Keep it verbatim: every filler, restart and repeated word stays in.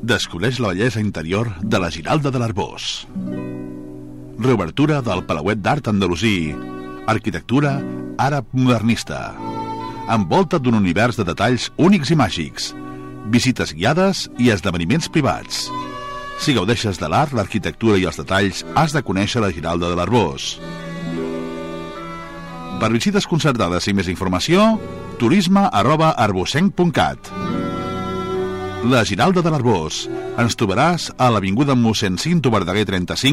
Descobreix la bellesa interior de la Giralda de l'Arboç. Reobertura del Palauet d'Art Andalusí. Arquitectura àrab modernista. Envolta't d'un univers de detalls únics i màgics. Visites guiades i esdeveniments privats. Si gaudeixes de l'art, l'arquitectura i els detalls, has de conèixer la Giralda de l'Arboç. Per visites concertades i més informació, turisme arroba arbocenc punt cat. La Giralda de l'Arboç. Ens trobaràs a l'avinguda mossèn Cinto Verdaguer trenta-cinc